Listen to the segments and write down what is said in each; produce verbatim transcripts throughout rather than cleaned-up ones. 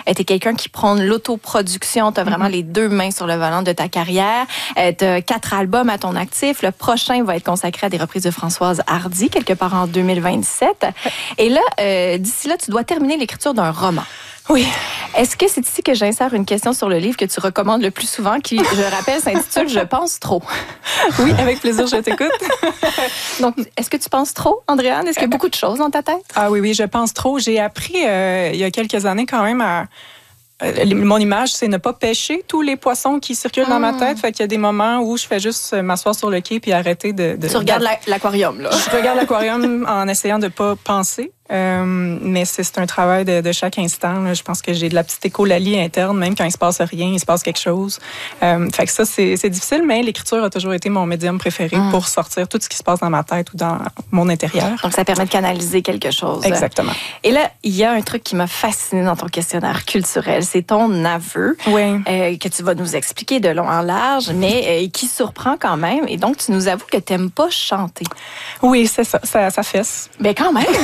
tu es quelqu'un qui prône l'autoproduction. Tu as vraiment mm-hmm. les deux mains sur le volant de ta carrière. Euh, tu as quatre albums à ton actif. Le prochain va être consacré à des reprises de Françoise Hardy, quelque part en deux mille vingt-sept. Et là, euh, d'ici là, tu dois terminer l'écriture d'un roman. Oui. Est-ce que c'est ici que j'insère une question sur le livre que tu recommandes le plus souvent, qui, je rappelle, s'intitule « Je pense trop ». Oui, avec plaisir, je t'écoute. Donc, est-ce que tu penses trop, Andréane? Est-ce qu'il y a beaucoup de choses dans ta tête? Ah oui, oui, je pense trop. J'ai appris euh, il y a quelques années quand même à... Euh, mon image, c'est ne pas pêcher tous les poissons qui circulent mmh. dans ma tête. Fait qu'il y a des moments où je fais juste m'asseoir sur le quai puis arrêter de... de tu regardes la, l'aquarium, là. Je regarde l'aquarium en essayant de ne pas penser. Euh, mais c'est, c'est un travail de, de chaque instant. Là. Je pense que j'ai de la petite écholalie interne, même quand il se passe rien, il se passe quelque chose. Euh, fait que ça, c'est, c'est difficile, mais l'écriture a toujours été mon médium préféré mmh. pour sortir tout ce qui se passe dans ma tête ou dans mon intérieur. Donc, ça permet de canaliser quelque chose. Exactement. Et là, il y a un truc qui m'a fasciné dans ton questionnaire culturel, c'est ton aveu, oui. euh, que tu vas nous expliquer de long en large, mais euh, qui surprend quand même. Et donc, tu nous avoues que tu n'aimes pas chanter. Oui, c'est ça, ça, ça fesse. Ben quand même!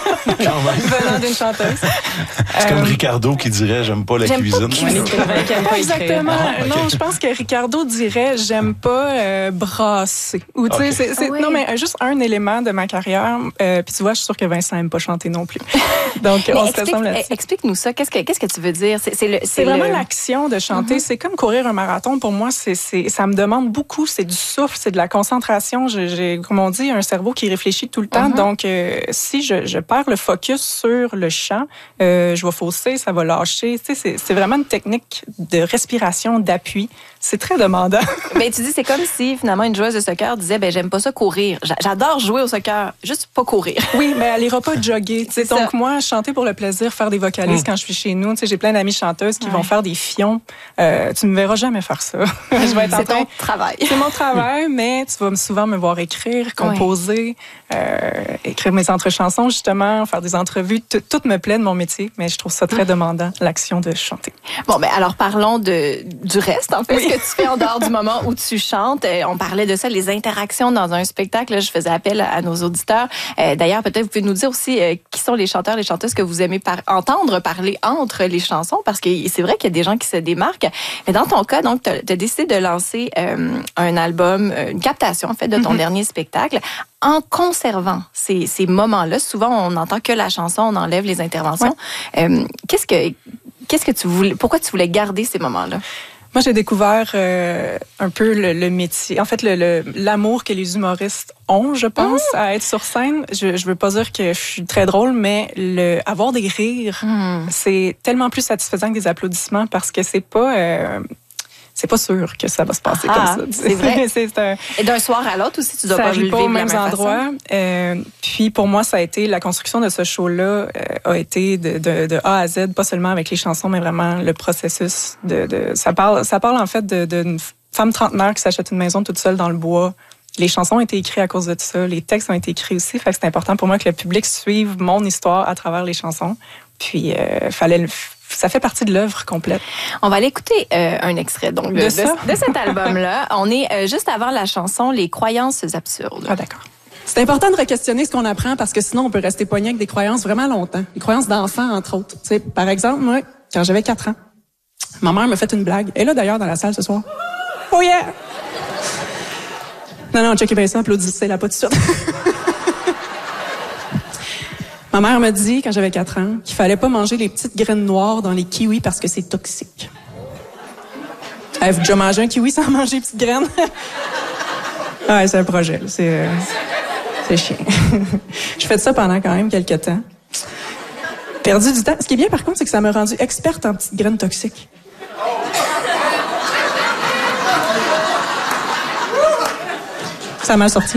Venant d'une chanteuse. C'est euh, comme Ricardo qui dirait « J'aime pas la j'aime cuisine ». Pas exactement. Ah, okay. Non, je pense que Ricardo dirait « J'aime pas euh, brasser ». Ou tu sais, okay. c'est, c'est, oui. non mais juste un élément de ma carrière. Euh, Puis tu vois, je suis sûre que Vincent aime pas chanter non plus. Donc on se ressemble là-dessus. Explique-nous ça. Qu'est-ce que qu'est-ce que tu veux dire? C'est, c'est, le, c'est, c'est vraiment le... l'action de chanter. Mm-hmm. C'est comme courir un marathon. Pour moi, c'est, c'est ça me demande beaucoup. C'est du souffle, c'est de la concentration. J'ai, j'ai comme on dit, un cerveau qui réfléchit tout le temps. Mm-hmm. Donc euh, si je, je perds le focus sur le chant, euh, je vais fausser, ça va lâcher. Tu sais, c'est, c'est vraiment une technique de respiration, d'appui. C'est très demandant. Ben, tu dis, c'est comme si finalement une joueuse de soccer disait, ben j'aime pas ça courir. J'adore jouer au soccer, juste pas courir. Oui, mais elle ira pas jogger. Tu sais, donc ça. Moi, chanter pour le plaisir, faire des vocalises mmh. quand je suis chez nous. Tu sais, j'ai plein d'amies chanteuses qui ouais. vont faire des fions. Euh, tu me verras jamais faire ça. Je vais être c'est en train... ton travail. C'est mon travail, mais tu vas souvent me voir écrire, composer, ouais. euh, écrire mes entre-chansons justement, faire des entrevues. Tout, tout me plaît de mon métier, mais je trouve ça très demandant, l'action de chanter. Bon, ben alors parlons de, du reste, en fait, oui. ce que tu fais en dehors du moment où tu chantes. On parlait de ça, les interactions dans un spectacle. Là, je faisais appel à nos auditeurs. Euh, d'ailleurs, peut-être vous pouvez nous dire aussi euh, qui sont les chanteurs, les chanteuses que vous aimez par- entendre parler entre les chansons, parce que c'est vrai qu'il y a des gens qui se démarquent. Mais dans ton cas, donc, tu as décidé de lancer euh, un album, une captation, en fait, de ton mm-hmm. dernier spectacle, en conservant ces, ces moments-là. Souvent, on n'entend que la chanson, on enlève les interventions. Ouais. Euh, qu'est-ce que, qu'est-ce que tu voulais, pourquoi tu voulais garder ces moments-là? Moi, j'ai découvert euh, un peu le, le métier, en fait, le, le, l'amour que les humoristes ont, je pense, mmh. à être sur scène. Je, je veux pas dire que je suis très drôle, mais le avoir des rires, mmh. c'est tellement plus satisfaisant que des applaudissements parce que c'est pas... Euh, c'est pas sûr que ça va se passer ah, comme ça. C'est vrai. c'est un... Et d'un soir à l'autre aussi, tu dois ça pas arrive vivre pas aux de la mêmes même endroits. Euh, puis pour moi, ça a été la construction de ce show-là euh, a été de, de, de A à Z, pas seulement avec les chansons, mais vraiment le processus. De, de ça parle, ça parle en fait de, d'une femme trentenaire qui s'achète une maison toute seule dans le bois. Les chansons ont été écrites à cause de ça. Les textes ont été écrits aussi. Fait que c'est important pour moi que le public suive mon histoire à travers les chansons. Puis euh, fallait le ça fait partie de l'œuvre complète. On va aller écouter euh, un extrait donc, de, de, de, de cet album-là. On est euh, juste avant la chanson « Les croyances absurdes ». Ah, d'accord. C'est important de re-questionner ce qu'on apprend parce que sinon, on peut rester pogné avec des croyances vraiment longtemps. Des croyances d'enfants, entre autres. Tu sais, par exemple, moi, quand j'avais quatre ans, ma mère m'a fait une blague. Elle est là, d'ailleurs, dans la salle ce soir. Oh yeah! Non, non, checkez bien ça, applaudissez-la pas tout de suite. Ma mère m'a dit, quand j'avais quatre ans, qu'il fallait pas manger les petites graines noires dans les kiwis parce que c'est toxique. Avez-vous déjà mangé un kiwi sans manger les petites graines? Ouais, c'est un projet. C'est, euh, c'est chiant. Je fais de ça pendant quand même quelques temps. Perdu du temps. Ce qui est bien, par contre, c'est que ça m'a rendue experte en petites graines toxiques. Ça m'a sorti.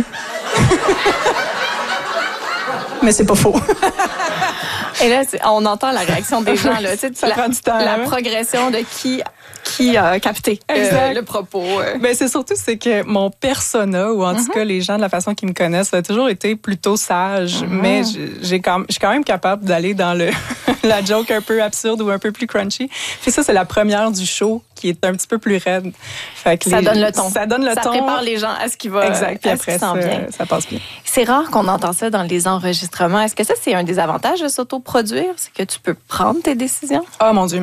Mais c'est pas faux. Et là, on entend la réaction des gens. Là, tu sais, ça la, prend du temps. La hein? progression de qui, qui a capté euh, le propos. Euh. Ben, c'est surtout c'est que mon persona, ou en mm-hmm. tout cas les gens de la façon qu'ils me connaissent, a toujours été plutôt sage. Mm-hmm. Mais j'ai quand, je suis quand même capable d'aller dans le la joke un peu absurde ou un peu plus crunchy. Puis ça, c'est la première du show qui est un petit peu plus raide. Fait que ça les, donne le ton. Ça donne le ça ton. Ça prépare les gens à ce qui va. Exact. Puis après, ça, bien. ça passe bien. C'est rare qu'on entend ça dans les enregistrements. Est-ce que ça, c'est un des avantages de s'autoproduire? C'est que tu peux prendre tes décisions? Oh mon Dieu.